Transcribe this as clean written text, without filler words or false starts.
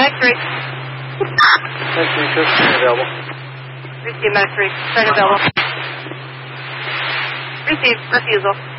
Max 3. Max 3, Cook, train available. Receive Max 3, train available. Receive, refusal.